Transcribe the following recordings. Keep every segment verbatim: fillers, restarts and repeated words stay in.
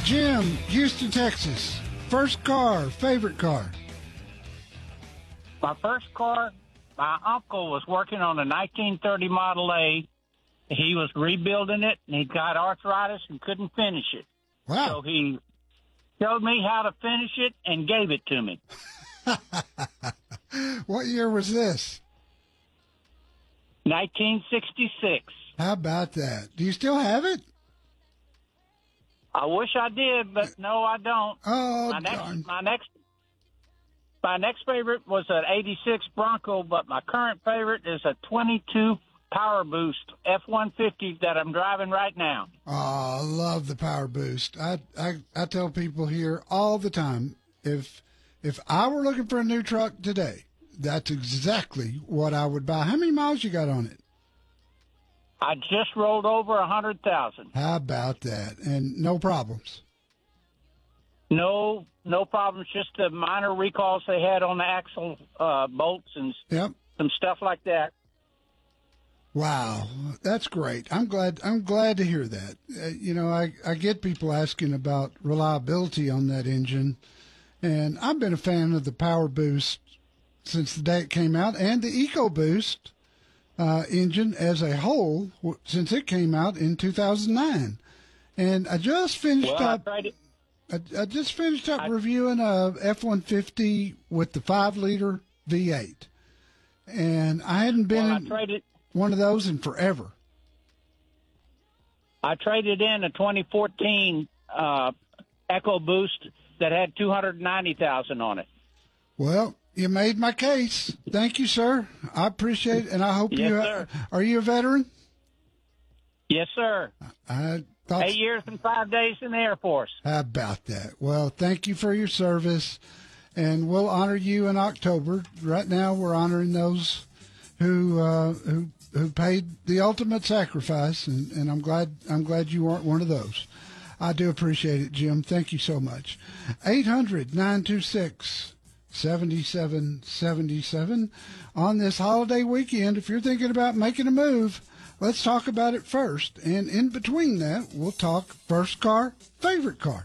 Jim, Houston, Texas. First car, favorite car. My first car, my uncle was working on a nineteen thirty Model A. He was rebuilding it, and he got arthritis and couldn't finish it. Wow. So he showed me how to finish it and gave it to me. What year was this? nineteen sixty-six. How about that? Do you still have it? I wish I did, but no, I don't. Oh, my next, darn. my next, my next favorite was an eighty-six Bronco, but my current favorite is a twenty-two Power Boost F one fifty that I'm driving right now. Oh, I love the Power Boost. I, I I tell people here all the time, if if I were looking for a new truck today, that's exactly what I would buy. How many miles you got on it? I just rolled over a hundred thousand. How about that? And no problems. No, no problems. Just the minor recalls they had on the axle uh, bolts and Yep. some stuff like that. Wow, that's great. I'm glad. I'm glad to hear that. Uh, you know, I, I get people asking about reliability on that engine, and I've been a fan of the Power Boost since the day it came out, and the EcoBoost uh, engine as a whole w- since it came out in two thousand nine. And I just finished Well, I up. tried it. I, I just finished up I- reviewing a F one fifty with the five liter V eight, and I hadn't been Well, I in traded. one of those in forever. I traded in a twenty fourteen uh, EcoBoost that had two hundred ninety thousand on it. Well, you made my case. Thank you, sir. I appreciate it, and I hope Yes, you sir. are you a veteran? Yes, sir. I thought. Eight years and five days in the Air Force. How about that? Well, thank you for your service, and we'll honor you in October. Right now, we're honoring those who uh, who who paid the ultimate sacrifice, and, and I'm glad I'm glad you weren't one of those. I do appreciate it, Jim. Thank you so much. eight hundred, nine two six, seven seven seven seven on this holiday weekend. If you're thinking about making a move, let's talk about it first. And in between that, we'll talk first car, favorite car.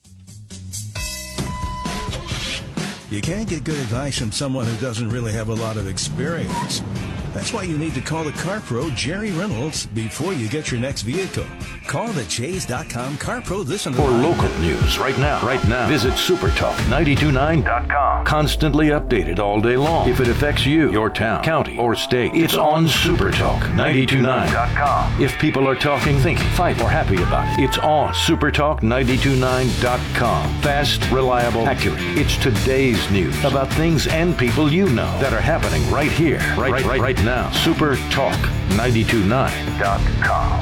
You can't get good advice from someone who doesn't really have a lot of experience. That's why you need to call the car pro, Jerry Reynolds, before you get your next vehicle. Call the Jays dot com Car Pro this and For local news right now, right now, visit supertalk nine two nine dot com. Constantly updated all day long. If it affects you, your town, county, or state, it's on supertalk nine two nine dot com. If people are talking, thinking, fight, or happy about it, it's on supertalk nine two nine dot com. Fast, reliable, accurate. It's today's news about things and people you know that are happening right here, right, right, right, right now. supertalk nine two nine dot com.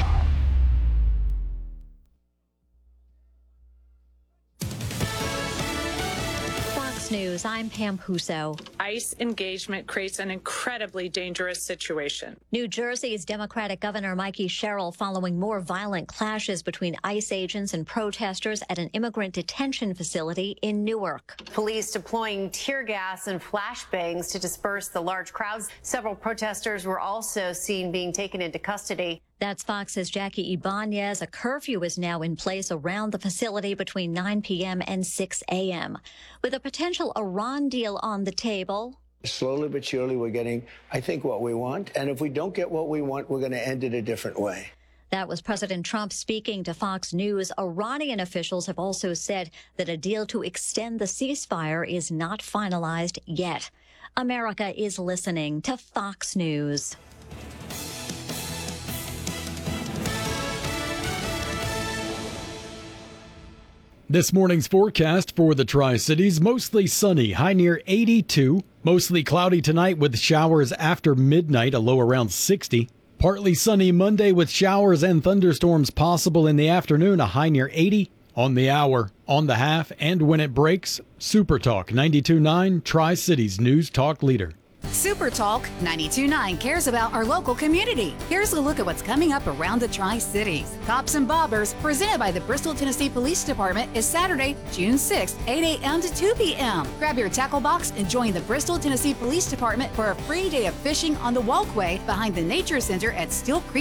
News. I'm Pam Huso. ICE engagement creates an incredibly dangerous situation. New Jersey's Democratic Governor Mikey Sherrill following more violent clashes between ICE agents and protesters at an immigrant detention facility in Newark. Police deploying tear gas and flashbangs to disperse the large crowds. Several protesters were also seen being taken into custody. That's Fox's Jackie Ibanez. A curfew is now in place around the facility between nine p.m. and six a.m. With a potential Iran deal on the table. Slowly but surely, we're getting, I think, what we want. And if we don't get what we want, we're going to end it a different way. That was President Trump speaking to Fox News. Iranian officials have also said that a deal to extend the ceasefire is not finalized yet. America is listening to Fox News. This morning's forecast for the Tri-Cities, mostly sunny, high near eighty-two. Mostly cloudy tonight with showers after midnight, a low around sixty. Partly sunny Monday with showers and thunderstorms possible in the afternoon, a high near eighty. On the hour, on the half, and when it breaks, Super Talk ninety-two point nine, Tri-Cities News Talk Leader. Super Talk ninety-two point nine cares about our local community. Here's a look at what's coming up around the Tri-Cities. Cops and Bobbers, presented by the Bristol, Tennessee Police Department, is Saturday, June sixth, eight a.m. to two p.m. Grab your tackle box and join the Bristol, Tennessee Police Department for a free day of fishing on the walkway behind the Nature Center at Steel Creek